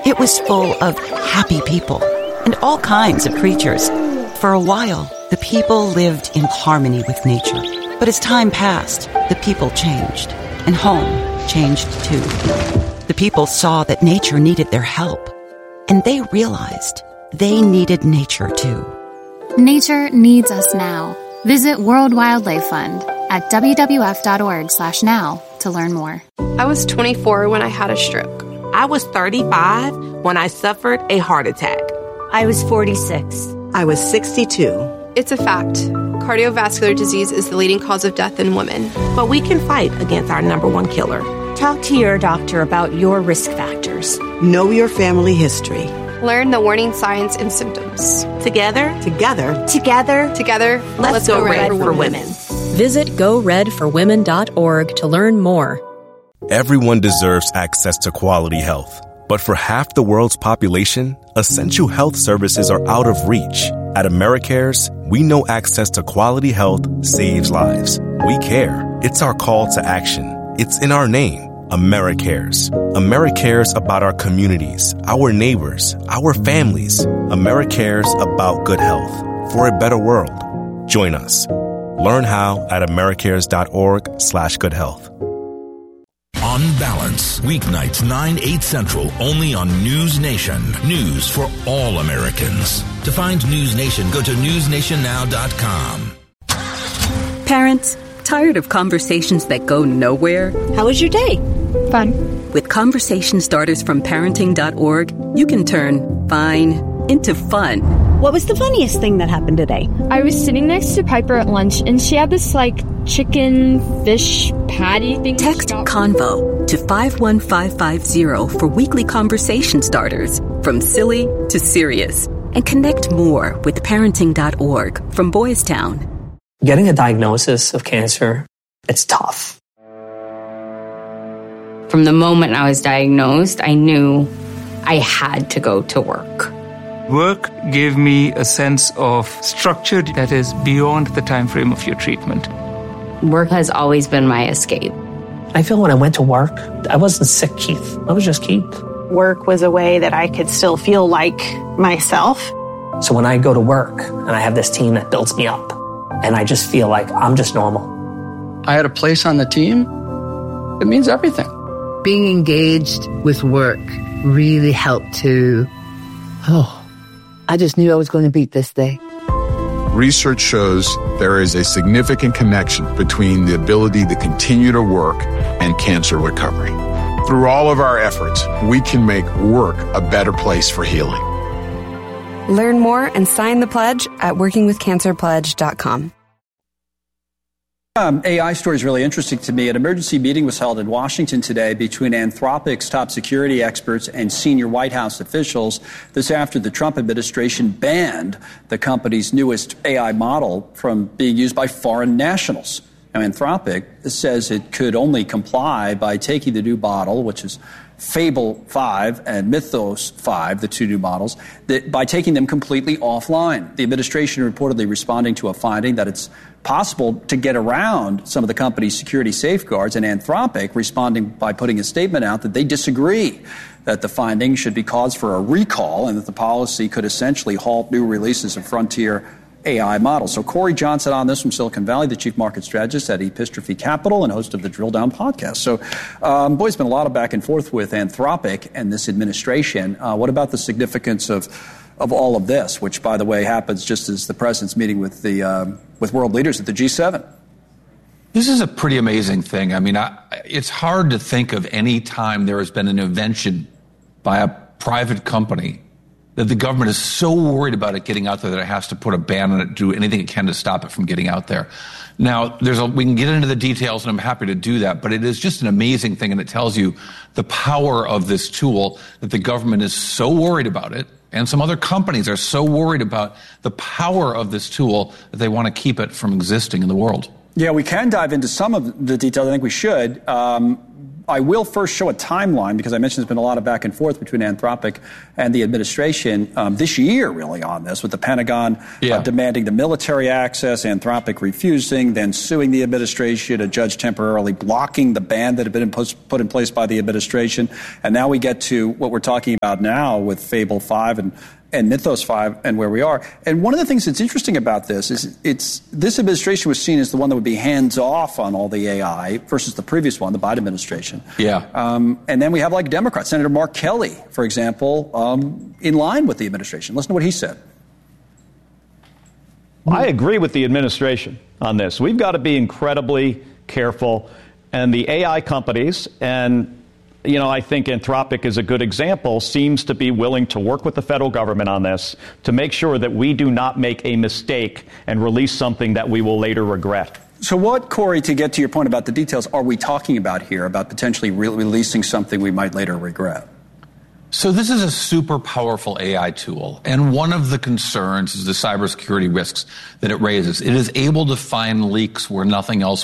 It was full of happy people and all kinds of creatures. For a while, the people lived in harmony with nature. But as time passed, the people changed, and home changed too. The people saw that nature needed their help, and they realized they needed nature too. Nature needs us now. Visit World Wildlife Fund at wwf.org/now to learn more. I was 24 when I had a stroke. I was 35 when I suffered a heart attack. I was 46. I was 62. It's a fact. Cardiovascular disease is the leading cause of death in women. But we can fight against our number one killer. Talk to your doctor about your risk factors. Know your family history. Learn the warning signs and symptoms. Together, let's go red for women. Visit goredforwomen.org to learn more. Everyone deserves access to quality health. But for half the world's population, essential health services are out of reach. At AmeriCares, we know access to quality health saves lives. We care. It's our call to action. It's in our name, AmeriCares. AmeriCares about our communities, our neighbors, our families. AmeriCares about good health for a better world. Join us. Learn how at americares.org/goodhealth. On Balance, weeknights 9/8 Central, only on News Nation. News for all Americans. To find News Nation, go to newsnationnow.com. Parents, tired of conversations that go nowhere? How was your day? Fun. With conversation starters from parenting.org, you can turn fine into fun. What was the funniest thing that happened today? I was sitting next to Piper at lunch, and she had this, chicken fish patty thing. Text CONVO to 51550 for weekly conversation starters, from silly to serious. And connect more with parenting.org from Boys Town. Getting a diagnosis of cancer, it's tough. From the moment I was diagnosed, I knew I had to go to work. Work gave me a sense of structure that is beyond the time frame of your treatment. Work has always been my escape. I feel when I went to work, I wasn't sick, Keith. I was just Keith. Work was a way that I could still feel like myself. So when I go to work and I have this team that builds me up, and I just feel like I'm just normal. I had a place on the team. It means everything. Being engaged with work really helped to, I just knew I was going to beat this day. Research shows there is a significant connection between the ability to continue to work and cancer recovery. Through all of our efforts, we can make work a better place for healing. Learn more and sign the pledge at workingwithcancerpledge.com. AI story is really interesting to me. An emergency meeting was held in Washington today between Anthropic's top security experts and senior White House officials. This after the Trump administration banned the company's newest AI model from being used by foreign nationals. Now, Anthropic says it could only comply by taking the new model, which is Fable 5 and Mythos 5, the two new models, by taking them completely offline. The administration reportedly responding to a finding that it's possible to get around some of the company's security safeguards, and Anthropic responding by putting a statement out that they disagree that the finding should be cause for a recall and that the policy could essentially halt new releases of frontier AI models. So Corey Johnson on this from Silicon Valley, the chief market strategist at Epistrophe Capital and host of the Drill Down podcast. So, boy, it's been a lot of back and forth with Anthropic and this administration. What about the significance of all of this, which, by the way, happens just as the president's meeting with the with world leaders at the G7? This is a pretty amazing thing. I mean, it's hard to think of any time there has been an invention by a private company that the government is so worried about it getting out there that it has to put a ban on it, do anything it can to stop it from getting out there. Now, we can get into the details, and I'm happy to do that, but it is just an amazing thing, and it tells you the power of this tool, that the government is so worried about it, and some other companies are so worried about the power of this tool that they want to keep it from existing in the world. Yeah, we can dive into some of the details. I think we should. I will first show a timeline because I mentioned there's been a lot of back and forth between Anthropic and the administration this year, really, on this, with the Pentagon demanding the military access, Anthropic refusing, then suing the administration, a judge temporarily blocking the ban that had been put in place by the administration. And now we get to what we're talking about now with Fable 5 and Mythos 5 and where we are. And one of the things that's interesting about this is this administration was seen as the one that would be hands-off on all the AI versus the previous one, the Biden administration. Yeah. And then we have like Democrats, Senator Mark Kelly, for example, in line with the administration. Listen to what he said. I agree with the administration on this. We've got to be incredibly careful. And the AI companies and I think Anthropic is a good example, seems to be willing to work with the federal government on this to make sure that we do not make a mistake and release something that we will later regret. So what, Corey, to get to your point about the details, are we talking about here, about potentially releasing something we might later regret? So this is a super powerful AI tool, and one of the concerns is the cybersecurity risks that it raises. It is able to find leaks where nothing else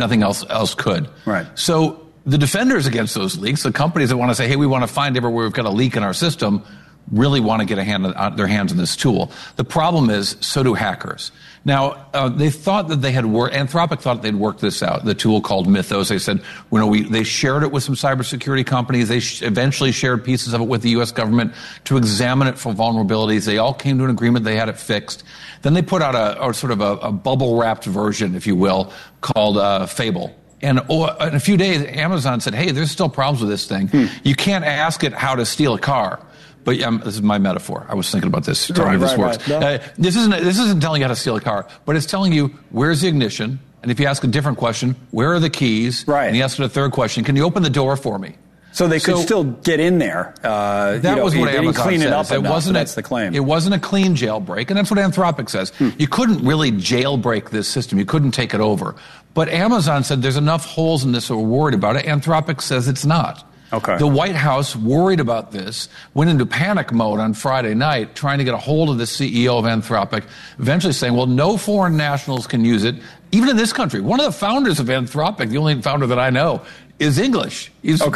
could. Right. So the defenders against those leaks, the companies that want to say, hey, we want to find everywhere we've got a leak in our system, really want to get their hands on this tool. The problem is, so do hackers. Now, they thought that Anthropic thought they'd worked this out, the tool called Mythos. They said, they shared it with some cybersecurity companies. They eventually shared pieces of it with the U.S. government to examine it for vulnerabilities. They all came to an agreement. They had it fixed. Then they put out a bubble-wrapped version, if you will, called Fable. And in a few days, Amazon said, hey, there's still problems with this thing. You can't ask it how to steal a car. But this is my metaphor. I was thinking about this. Tell me this works. No. This isn't telling you how to steal a car, but it's telling you where's the ignition. And if you ask a different question, where are the keys? Right. And you ask it a third question, can you open the door for me? So they could still get in there. That was what Amazon clean says. It up enough, that's the claim. It wasn't a clean jailbreak, and that's what Anthropic says. You couldn't really jailbreak this system. You couldn't take it over. But Amazon said there's enough holes in this that we're worried about it. Anthropic says it's not. Okay. The White House, worried about this, went into panic mode on Friday night, trying to get a hold of the CEO of Anthropic, eventually saying, well, no foreign nationals can use it, even in this country. One of the founders of Anthropic, the only founder that I know, is English.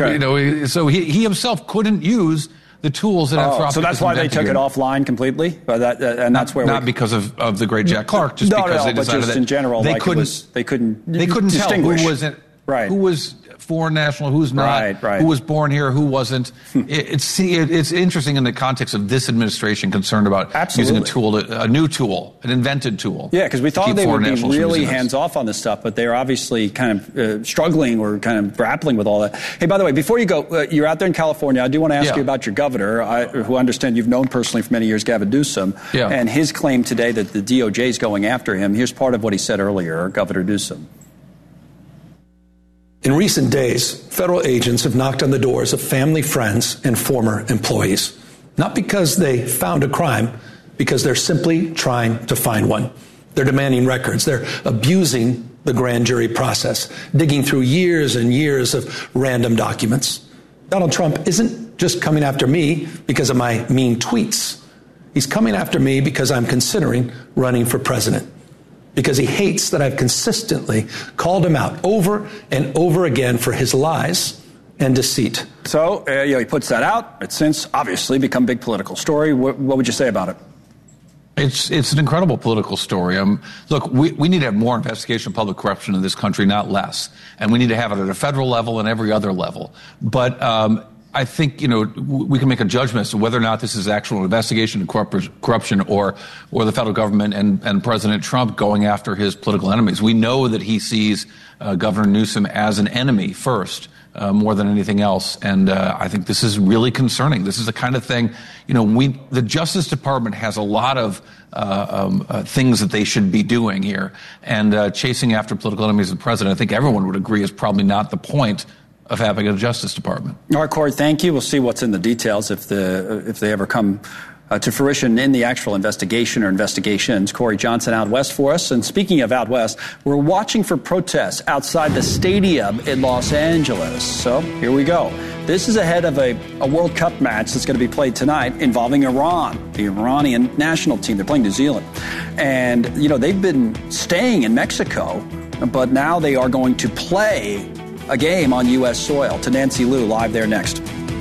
So he himself couldn't use the tools that Anthropic. So that's why they took it offline completely, and that's where not because of the great Jack Clark, just because they decided just in general they couldn't distinguish. Tell who was it. Right. Who was foreign national, who's not, right. who was born here, who wasn't. It's interesting in the context of this administration concerned about using a new tool, an invented tool. Yeah, because we thought they would be really hands-off on this stuff, but they're obviously kind of struggling or kind of grappling with all that. Hey, by the way, before you go, you're out there in California. I do want to ask you about your governor, who I understand you've known personally for many years, Gavin Newsom, and his claim today that the DOJ is going after him. Here's part of what he said earlier, Governor Newsom. In recent days, federal agents have knocked on the doors of family, friends, and former employees. Not because they found a crime, because they're simply trying to find one. They're demanding records. They're abusing the grand jury process, digging through years and years of random documents. Donald Trump isn't just coming after me because of my mean tweets. He's coming after me because I'm considering running for president. Because he hates that I've consistently called him out over and over again for his lies and deceit. So, he puts that out. It's since obviously become a big political story. What would you say about it? It's an incredible political story. Look, we need to have more investigation of public corruption in this country, not less. And we need to have it at a federal level and every other level. But I think, we can make a judgment as to whether or not this is actual investigation of corruption or the federal government and President Trump going after his political enemies. We know that he sees Governor Newsom as an enemy first, more than anything else. And I think this is really concerning. This is the kind of thing, the Justice Department has a lot of things that they should be doing here. And chasing after political enemies of the president, I think everyone would agree, is probably not the point of having a Justice Department. All right, Corey, thank you. We'll see what's in the details if they ever come to fruition in the actual investigation or investigations. Corey Johnson out west for us. And speaking of out west, we're watching for protests outside the stadium in Los Angeles. So here we go. This is ahead of a World Cup match that's going to be played tonight involving Iran, the Iranian national team. They're playing New Zealand. And, they've been staying in Mexico, but now they are going to play a game on U.S. soil. To Nancy Liu, live there next.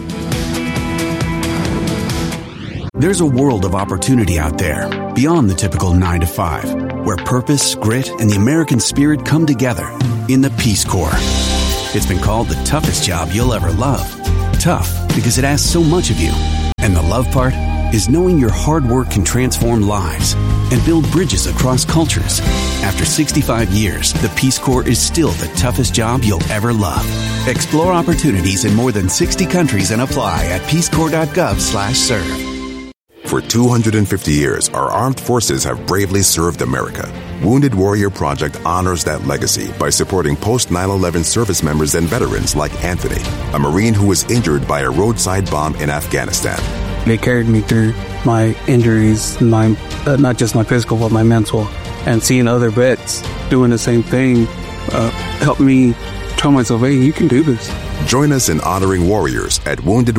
There's a world of opportunity out there, beyond the typical 9 to 5, where purpose, grit, and the American spirit come together in the Peace Corps. It's been called the toughest job you'll ever love. Tough because it asks so much of you. And the love part is knowing your hard work can transform lives and build bridges across cultures. After 65 years, the Peace Corps is still the toughest job you'll ever love. Explore opportunities in more than 60 countries and apply at peacecorps.gov/serve. For 250 years, our armed forces have bravely served America. Wounded Warrior Project honors that legacy by supporting post-9/11 service members and veterans like Anthony, a Marine who was injured by a roadside bomb in Afghanistan. They carried me through my injuries, not just my physical, but my mental. And seeing other vets doing the same thing helped me tell myself, hey, you can do this. Join us in honoring warriors at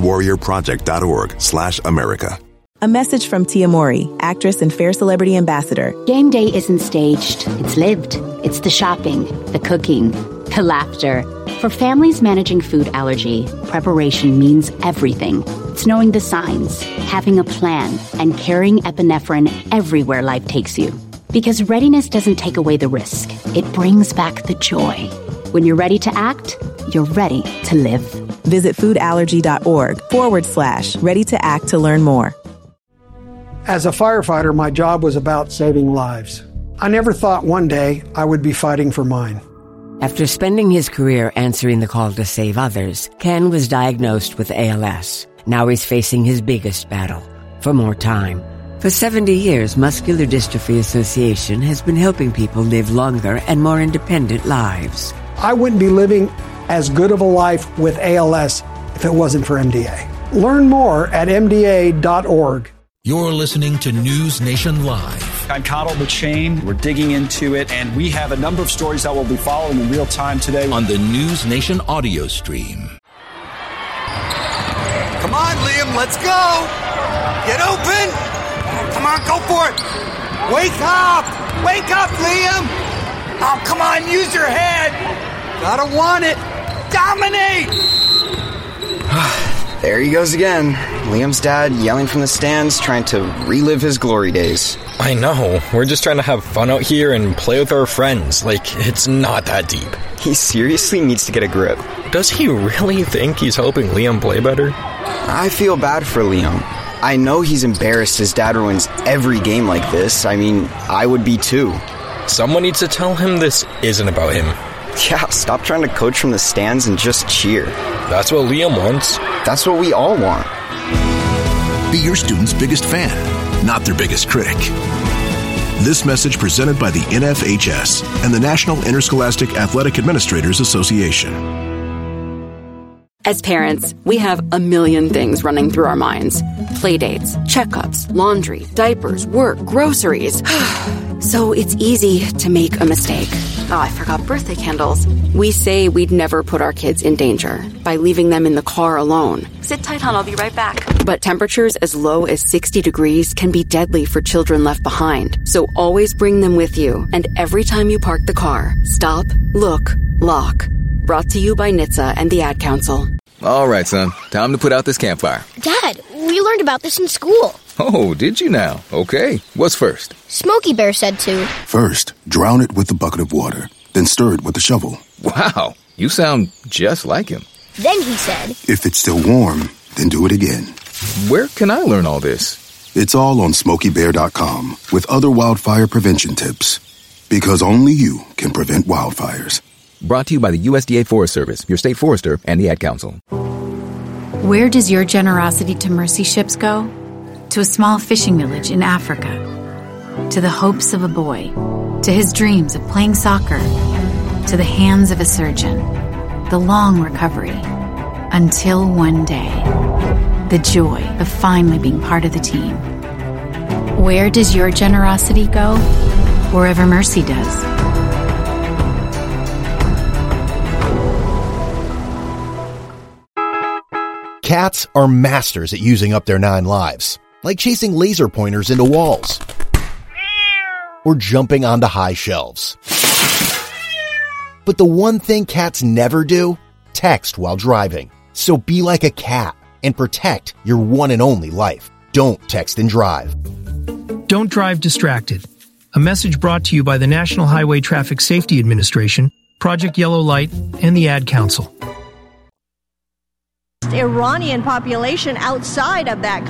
woundedwarriorproject.org/America. A message from Tia Mowry, actress and Fair Celebrity Ambassador. Game day isn't staged. It's lived. It's the shopping, the cooking, the laughter. For families managing food allergy, preparation means everything. It's knowing the signs, having a plan, and carrying epinephrine everywhere life takes you. Because readiness doesn't take away the risk. It brings back the joy. When you're ready to act, you're ready to live. Visit foodallergy.org/ready to act to learn more. As a firefighter, my job was about saving lives. I never thought one day I would be fighting for mine. After spending his career answering the call to save others, Ken was diagnosed with ALS. Now he's facing his biggest battle, for more time. For 70 years, Muscular Dystrophy Association has been helping people live longer and more independent lives. I wouldn't be living as good of a life with ALS if it wasn't for MDA. Learn more at MDA.org. You're listening to News Nation Live. I'm Connell McShane. We're digging into it, and we have a number of stories that we'll be following in real time today on the News Nation audio stream. Come on, Liam, let's go! Get open! Come on, go for it! Wake up! Wake up, Liam! Oh, come on, use your head! Gotta want it! Dominate! There he goes again. Liam's dad yelling from the stands, trying to relive his glory days. I know. We're just trying to have fun out here and play with our friends. Like, it's not that deep. He seriously needs to get a grip. Does he really think he's helping Liam play better? I feel bad for Liam. I know he's embarrassed his dad ruins every game like this. I mean, I would be too. Someone needs to tell him this isn't about him. Yeah, stop trying to coach from the stands and just cheer. That's what Liam wants. That's what we all want. Be your student's biggest fan, not their biggest critic. This message presented by the NFHS and the National Interscholastic Athletic Administrators Association. As parents, we have a million things running through our minds. Playdates, checkups, laundry, diapers, work, groceries. So it's easy to make a mistake. Oh, I forgot birthday candles. We say we'd never put our kids in danger by leaving them in the car alone. Sit tight, hon, I'll be right back. But temperatures as low as 60 degrees can be deadly for children left behind. So always bring them with you. And every time you park the car, stop, look, lock. Brought to you by NHTSA and the Ad Council. All right, son. Time to put out this campfire. Dad, we learned about this in school. Oh, did you now? Okay. What's first? Smokey Bear said to. First, drown it with a bucket of water, then stir it with a shovel. Wow, you sound just like him. Then he said, if it's still warm, then do it again. Where can I learn all this? It's all on SmokeyBear.com with other wildfire prevention tips. Because only you can prevent wildfires. Brought to you by the USDA Forest Service, your state forester, and the Ad Council. Where does your generosity to mercy ships go? To a small fishing village in Africa. To the hopes of a boy. To his dreams of playing soccer. To the hands of a surgeon. The long recovery. Until one day. The joy of finally being part of the team. Where does your generosity go? Wherever mercy does. Cats are masters at using up their 9 lives, like chasing laser pointers into walls or jumping onto high shelves. But the one thing cats never do? Text while driving. So be like a cat and protect your one and only life. Don't text and drive. Don't drive distracted. A message brought to you by the National Highway Traffic Safety Administration, Project Yellow Light, and the Ad Council. Iranian population outside of that